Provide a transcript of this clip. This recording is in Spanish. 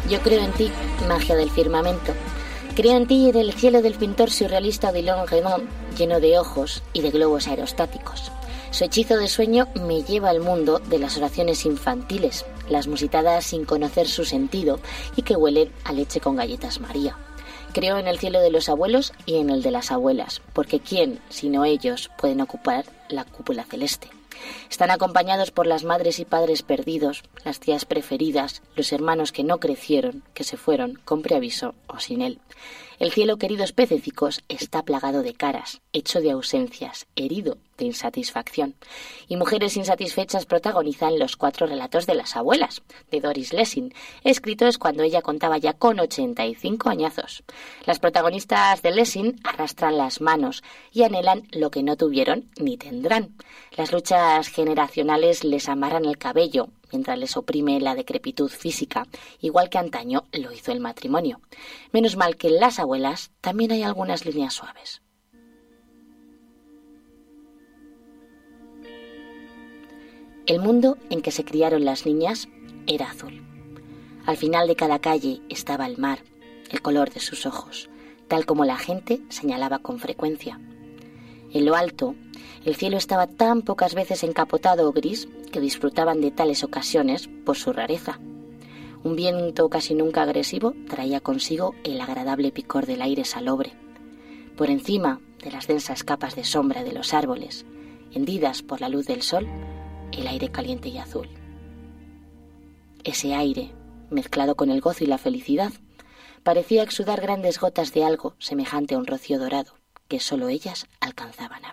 Yo creo en ti, magia del firmamento. Creo en ti y en el cielo del pintor surrealista Odilon Redon, lleno de ojos y de globos aerostáticos. Su hechizo de sueño me lleva al mundo de las oraciones infantiles, las musitadas sin conocer su sentido y que huelen a leche con galletas María. Creo en el cielo de los abuelos y en el de las abuelas, porque ¿quién, sino ellos, pueden ocupar la cúpula celeste? Están acompañados por las madres y padres perdidos, las tías preferidas, los hermanos que no crecieron, que se fueron con preaviso o sin él. El cielo, queridos pececicos, está plagado de caras, hecho de ausencias, herido de insatisfacción. Y mujeres insatisfechas protagonizan los 4 relatos de las abuelas, de Doris Lessing, escritos cuando ella contaba ya con 85 añazos. Las protagonistas de Lessing arrastran las manos y anhelan lo que no tuvieron ni tendrán. Las luchas generacionales les amarran el cabello, mientras les oprime la decrepitud física, igual que antaño lo hizo el matrimonio. Menos mal que en las abuelas también hay algunas líneas suaves. El mundo en que se criaron las niñas era azul. Al final de cada calle estaba el mar, el color de sus ojos, tal como la gente señalaba con frecuencia. En lo alto, el cielo estaba tan pocas veces encapotado o gris que disfrutaban de tales ocasiones por su rareza. Un viento casi nunca agresivo traía consigo el agradable picor del aire salobre. Por encima de las densas capas de sombra de los árboles, hendidas por la luz del sol, el aire caliente y azul. Ese aire, mezclado con el gozo y la felicidad, parecía exudar grandes gotas de algo semejante a un rocío dorado que solo ellas alcanzaban a